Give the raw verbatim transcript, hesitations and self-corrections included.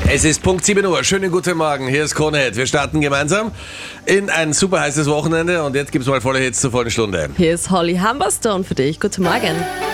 Es ist Punkt sieben Uhr. Schönen guten Morgen. Hier ist Kronehit. Wir starten gemeinsam in ein super heißes Wochenende und jetzt gibt's mal volle Hits zur vollen Stunde. Hier ist Holly Humberstone für dich. Guten Morgen.